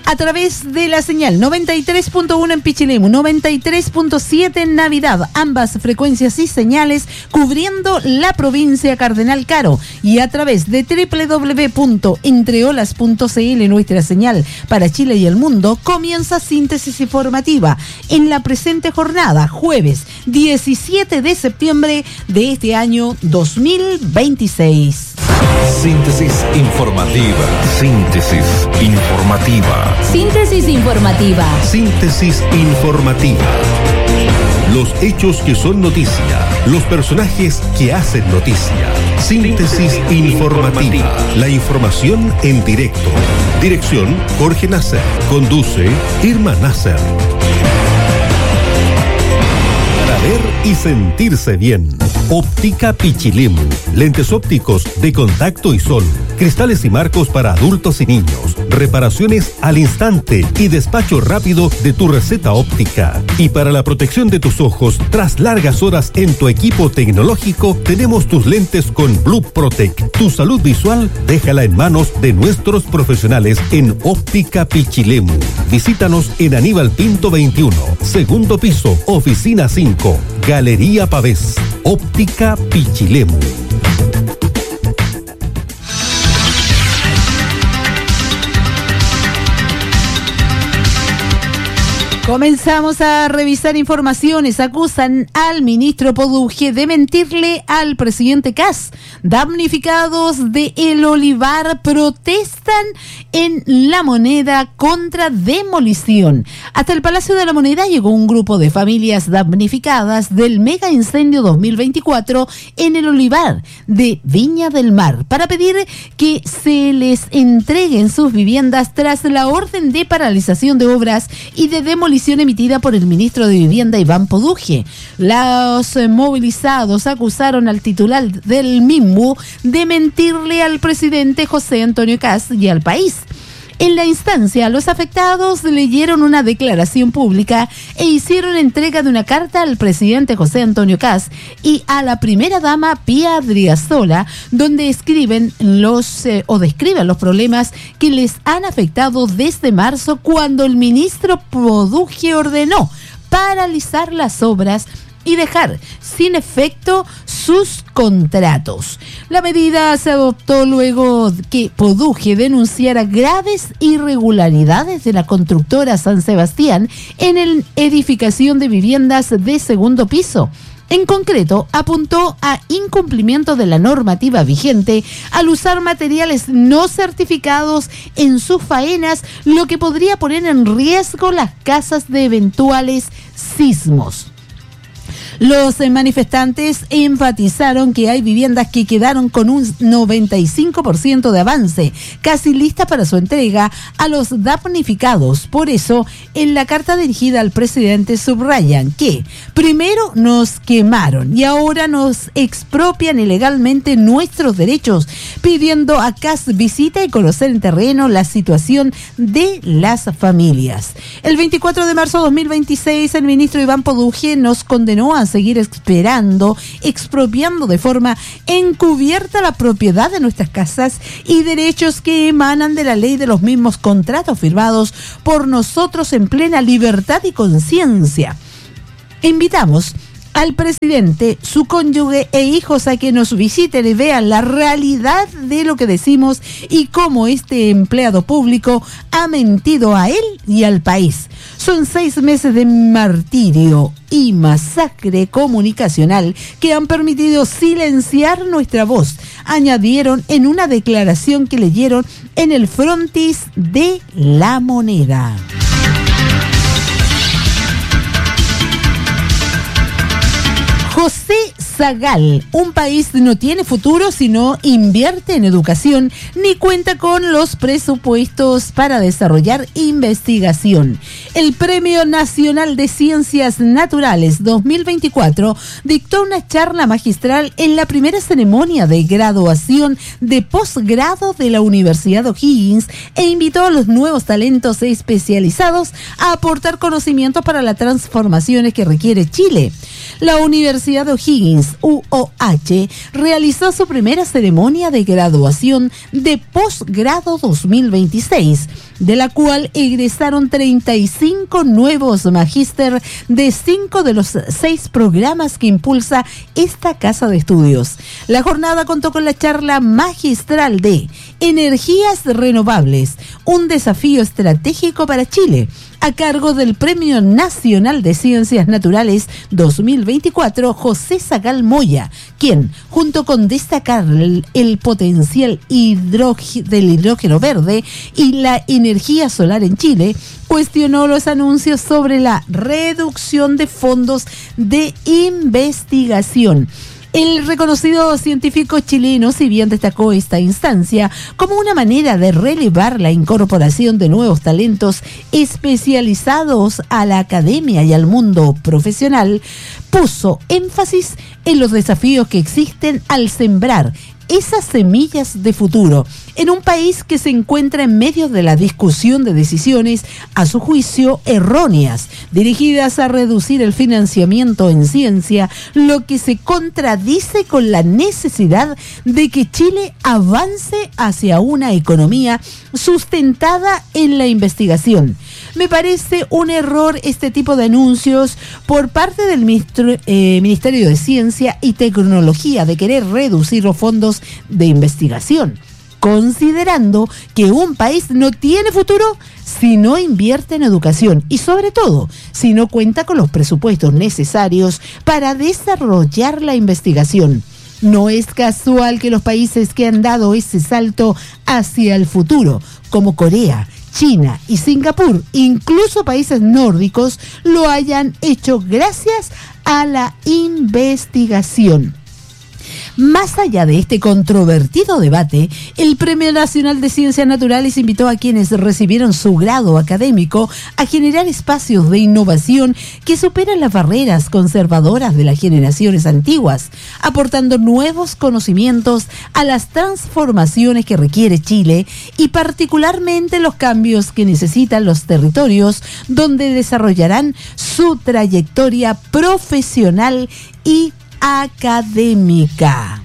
a través de la señal 93.1 en Pichilemu, 93.7 en Navidad, ambas frecuencias y señales cubriendo la provincia Cardenal Caro, y a través de www.entreolas.cl, nuestra señal para Chile y el mundo. Comienza Síntesis Informativa en la presente jornada, jueves 17 de septiembre de este año 2026. Síntesis informativa. Síntesis informativa. Síntesis informativa. Síntesis informativa. Los hechos que son noticia. Los personajes que hacen noticia. Síntesis informativa. La información en directo. Dirección: Jorge Nasser. Conduce Irma Nasser. Para ver y sentirse bien. Óptica Pichilemu. Lentes ópticos de contacto y sol. Cristales y marcos para adultos y niños. Reparaciones al instante y despacho rápido de tu receta óptica. Y para la protección de tus ojos, tras largas horas en tu equipo tecnológico, tenemos tus lentes con Blue Protect. Tu salud visual, déjala en manos de nuestros profesionales en Óptica Pichilemu. Visítanos en Aníbal Pinto 21, segundo piso, oficina 5, Galería Pavés. Óptica Pichilemu. Comenzamos a revisar informaciones. Acusan al ministro Poduje de mentirle al presidente Kast. Damnificados de El Olivar protestan en La Moneda contra demolición. Hasta el Palacio de la Moneda llegó un grupo de familias damnificadas del mega incendio 2024 en El Olivar de Viña del Mar para pedir que se les entreguen sus viviendas tras la orden de paralización de obras y de demolición emitida por el ministro de Vivienda Iván Poduje. Los movilizados acusaron al titular del MIMBU de mentirle al presidente José Antonio Kast y al país. En la instancia, los afectados leyeron una declaración pública e hicieron entrega de una carta al presidente José Antonio Kast y a la primera dama Pía Adriazola, donde describen los problemas que les han afectado desde marzo, cuando el ministro Poduje ordenó paralizar las obras y dejar sin efecto sus contratos. La medida se adoptó luego que Poduje denunciara graves irregularidades de la constructora San Sebastián en la edificación de viviendas de segundo piso. En concreto, apuntó a incumplimiento de la normativa vigente al usar materiales no certificados en sus faenas, lo que podría poner en riesgo las casas de eventuales sismos. Los manifestantes enfatizaron que hay viviendas que quedaron con un 95% de avance, casi listas para su entrega a los damnificados. Por eso, en la carta dirigida al presidente subrayan que primero nos quemaron y ahora nos expropian ilegalmente nuestros derechos, pidiendo a Kast visita y conocer en terreno la situación de las familias. El 24 de marzo de 2026, el ministro Iván Poduje nos condenó a seguir expropiando de forma encubierta la propiedad de nuestras casas y derechos que emanan de la ley de los mismos contratos firmados por nosotros en plena libertad y conciencia. Invitamos al presidente, su cónyuge e hijos a que nos visiten y vean la realidad de lo que decimos y cómo este empleado público ha mentido a él y al país. Son 6 meses de martirio y masacre comunicacional que han permitido silenciar nuestra voz, añadieron en una declaración que leyeron en el frontis de La Moneda. José Zagal, un país no tiene futuro si no invierte en educación ni cuenta con los presupuestos para desarrollar investigación. El Premio Nacional de Ciencias Naturales 2024 dictó una charla magistral en la primera ceremonia de graduación de posgrado de la Universidad O'Higgins e invitó a los nuevos talentos especializados a aportar conocimientos para las transformaciones que requiere Chile. La Universidad O'Higgins Ciencias, UOH, realizó su primera ceremonia de graduación de posgrado 2026, de la cual egresaron 35 nuevos magíster de 5 de los 6 programas que impulsa esta casa de estudios. La jornada contó con la charla magistral de Energías Renovables, un desafío estratégico para Chile, a cargo del Premio Nacional de Ciencias Naturales 2024, José Sagal Moya, quien, junto con destacar el potencial del hidrógeno verde y la energía solar en Chile, cuestionó los anuncios sobre la reducción de fondos de investigación. El reconocido científico chileno, si bien destacó esta instancia como una manera de relevar la incorporación de nuevos talentos especializados a la academia y al mundo profesional, puso énfasis en los desafíos que existen al sembrar esas semillas de futuro en un país que se encuentra en medio de la discusión de decisiones, a su juicio, erróneas, dirigidas a reducir el financiamiento en ciencia, lo que se contradice con la necesidad de que Chile avance hacia una economía sustentada en la investigación. Me parece un error este tipo de anuncios por parte del Ministerio de Ciencia y Tecnología de querer reducir los fondos de investigación, considerando que un país no tiene futuro si no invierte en educación y, sobre todo, si no cuenta con los presupuestos necesarios para desarrollar la investigación. No es casual que los países que han dado ese salto hacia el futuro, como Corea, China y Singapur, incluso países nórdicos, lo hayan hecho gracias a la investigación. Más allá de este controvertido debate, el Premio Nacional de Ciencias Naturales invitó a quienes recibieron su grado académico a generar espacios de innovación que superan las barreras conservadoras de las generaciones antiguas, aportando nuevos conocimientos a las transformaciones que requiere Chile y particularmente los cambios que necesitan los territorios donde desarrollarán su trayectoria profesional y académica.